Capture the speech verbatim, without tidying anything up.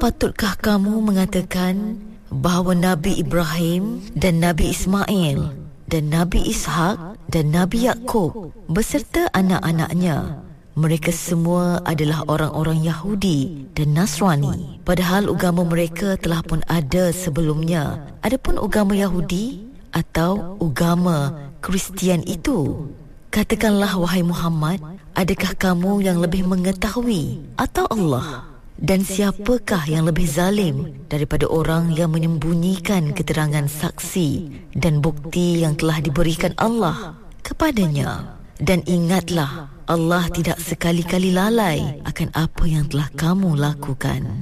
patutkah kamu mengatakan bahawa Nabi Ibrahim dan Nabi Ismail dan Nabi Ishak dan Nabi Yakub beserta anak-anaknya, mereka semua adalah orang-orang Yahudi dan Nasrani, padahal agama mereka telah pun ada sebelumnya? Adapun agama Yahudi atau agama Kristian itu, katakanlah wahai Muhammad, adakah kamu yang lebih mengetahui atau Allah? Dan siapakah yang lebih zalim daripada orang yang menyembunyikan keterangan saksi dan bukti yang telah diberikan Allah kepadanya? Dan ingatlah, Allah tidak sekali-kali lalai akan apa yang telah kamu lakukan.